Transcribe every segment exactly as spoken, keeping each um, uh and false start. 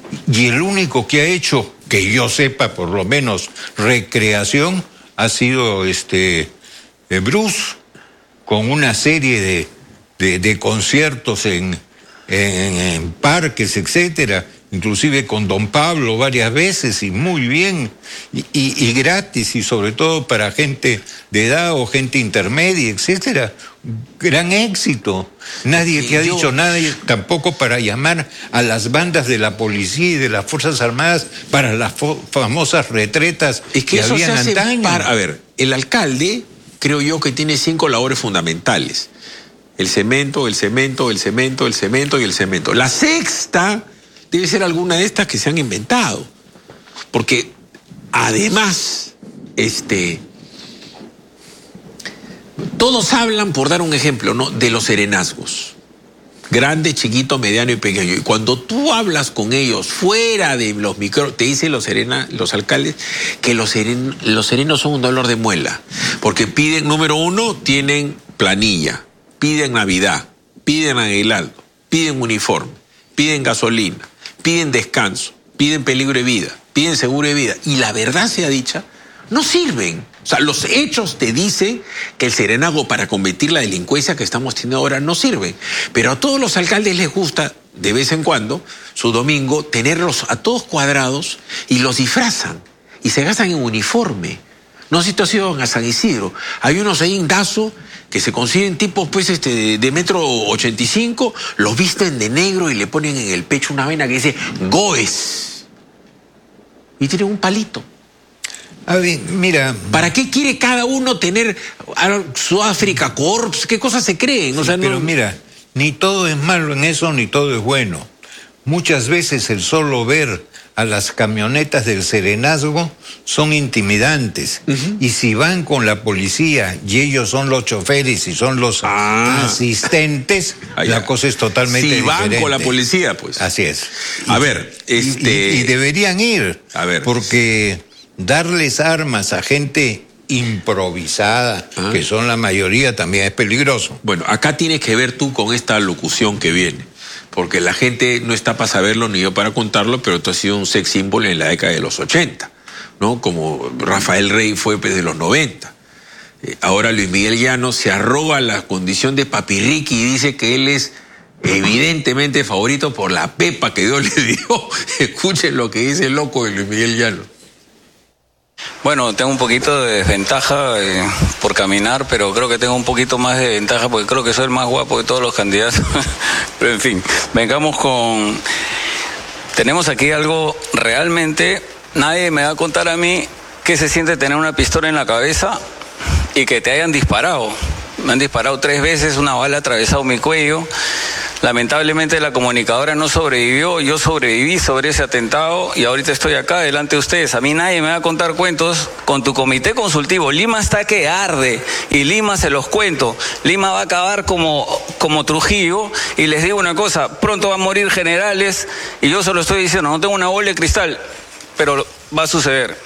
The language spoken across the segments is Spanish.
Y el único que ha hecho, que yo sepa por lo menos, recreación, ha sido este eh, Bruce, con una serie de, de, de conciertos en, en, en parques, etcétera, inclusive con Don Pablo varias veces, y muy bien, y, y, y gratis, y sobre todo para gente de edad o gente intermedia, etcétera. Gran éxito. Nadie te ha yo... dicho nada, tampoco para llamar a las bandas de la policía y de las Fuerzas Armadas para las famosas retretas es que, que eso habían se hace antaño. Para, a ver, el alcalde, creo yo que tiene cinco labores fundamentales. El cemento, el cemento, el cemento, el cemento y el cemento. La sexta debe ser alguna de estas que se han inventado. Porque además, este... todos hablan, por dar un ejemplo, ¿no?, de los serenazgos. Grande, chiquito, mediano y pequeño. Y cuando tú hablas con ellos fuera de los micro, te dicen los, serena, los alcaldes que los, seren, los serenos son un dolor de muela. Porque piden, número uno, tienen planilla, piden Navidad, piden aguinaldo, piden uniforme, piden gasolina, piden descanso, piden peligro de vida, piden seguro de vida. Y la verdad sea dicha, no sirven. O sea, los hechos te dicen que el serenazgo para combatir la delincuencia que estamos teniendo ahora no sirve. Pero a todos los alcaldes les gusta, de vez en cuando, su domingo, tenerlos a todos cuadrados y los disfrazan. Y se gastan en uniforme. No sé si tú has ido a San Isidro. Hay unos ahí en Dazo que se consiguen tipos pues, este, de, de metro ochenta y cinco, los visten de negro y le ponen en el pecho una vena que dice Goes. Y tienen un palito. A ver, mira... ¿Para qué quiere cada uno tener Sudáfrica Corps? ¿Qué cosas se creen? O sea, sí, pero no... mira, ni todo es malo en eso, ni todo es bueno. Muchas veces el solo ver a las camionetas del serenazgo son intimidantes. Uh-huh. Y si van con la policía y ellos son los choferes y son los ah. asistentes, la cosa es totalmente si diferente. Si van con la policía, pues. Así es. A y, ver, este... Y, y, y deberían ir. A ver. Porque... darles armas a gente improvisada, ah. que son la mayoría, también es peligroso. Bueno, acá tienes que ver tú con esta locución que viene, porque la gente no está para saberlo ni yo para contarlo, pero esto ha sido un sex symbol en la década de los ochenta, ¿no? Como Rafael Rey fue desde los noventa. Eh, ahora Luis Miguel Llanos se arroga la condición de papirriqui y dice que él es evidentemente favorito por la pepa que Dios le dio. Escuchen lo que dice el loco de Luis Miguel Llanos. Bueno, tengo un poquito de desventaja eh, por caminar, pero creo que tengo un poquito más de ventaja porque creo que soy el más guapo de todos los candidatos. Pero en fin, vengamos con... Tenemos aquí algo realmente... Nadie me va a contar a mí qué se siente tener una pistola en la cabeza y que te hayan disparado. Me han disparado tres veces, una bala ha atravesado mi cuello. Lamentablemente la comunicadora no sobrevivió, yo sobreviví sobre ese atentado y ahorita estoy acá delante de ustedes. A mí nadie me va a contar cuentos con tu comité consultivo. Lima está que arde y Lima se los cuento. Lima va a acabar como, como Trujillo y les digo una cosa, pronto van a morir generales y yo solo estoy diciendo, no tengo una bola de cristal, pero va a suceder.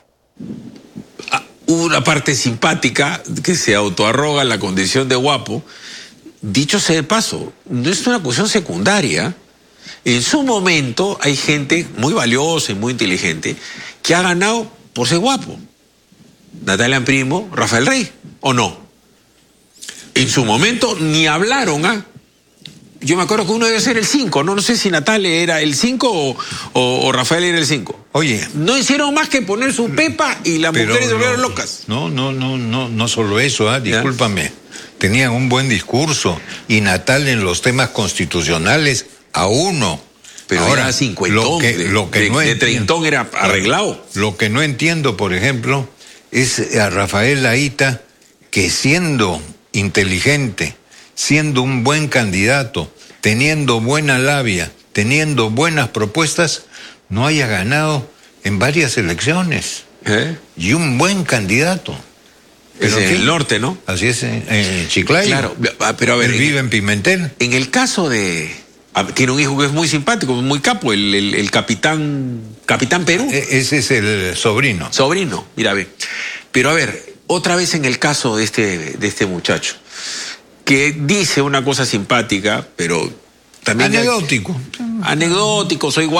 Una parte simpática que se autoarroga la condición de guapo. Dicho sea de paso, no es una cuestión secundaria. En su momento hay gente muy valiosa y muy inteligente que ha ganado por ser guapo. Natalia Primo, Rafael Rey, ¿o no? En su momento ni hablaron, ¿ah? Yo me acuerdo que uno debe ser el cinco, ¿no? No sé si Natalia era el cinco o, o, o Rafael era el cinco. Oye. No hicieron más que poner su pepa y las mujeres se volvieron locas. No, no, no, no, no solo eso, ¿ah? Discúlpame. ¿Ya? Tenían un buen discurso y Natal en los temas constitucionales a uno. Pero ahora era cincuentón, lo que, lo que de, no de entiendo, treintón era arreglado. Lo que no entiendo, por ejemplo, es a Rafael Laíta que siendo inteligente, siendo un buen candidato, teniendo buena labia, teniendo buenas propuestas, no haya ganado en varias elecciones. ¿Eh? Y un buen candidato. Es en el norte, ¿no? Así es, en, en Chiclayo. Claro, pero a ver... Él vive en Pimentel. En el caso de... Tiene un hijo que es muy simpático, muy capo, el, el, el capitán... Capitán Perú. Ese es el sobrino. Sobrino, mira, ve. Pero a ver, otra vez en el caso de este, de este muchacho, que dice una cosa simpática, pero también... Anecdótico. Anecdótico, soy guapo.